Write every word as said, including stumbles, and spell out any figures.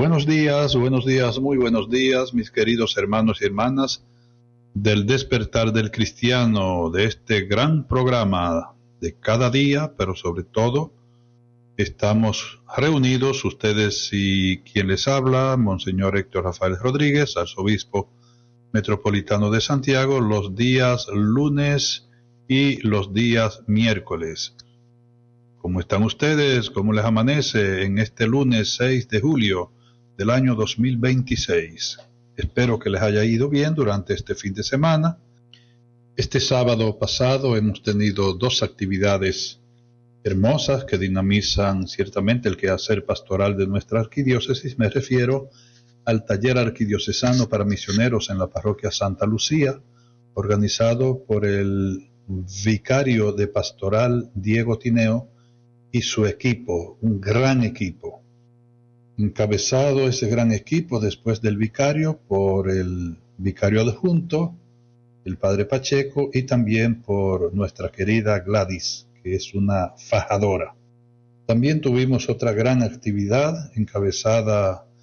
Buenos días, buenos días, muy buenos días, mis queridos hermanos y hermanas del despertar del cristiano, de este gran programa de cada día, pero sobre todo estamos reunidos, ustedes y quien les habla, Monseñor Héctor Rafael Rodríguez, arzobispo metropolitano de Santiago, los días lunes y los días miércoles. ¿Cómo están ustedes? ¿Cómo les amanece en este lunes seis de julio del año dos mil veintiséis? Espero que les haya ido bien durante este fin de semana. Este sábado pasado hemos tenido dos actividades hermosas que dinamizan ciertamente el quehacer pastoral de nuestra arquidiócesis. Me refiero al taller arquidiocesano para misioneros en la parroquia Santa Lucía, organizado por el vicario de pastoral Diego Tineo y su equipo, un gran equipo. Encabezado ese gran equipo después del vicario por el vicario adjunto, el padre Pacheco, y también por nuestra querida Gladys, que es una fajadora. También tuvimos otra gran actividad encabezada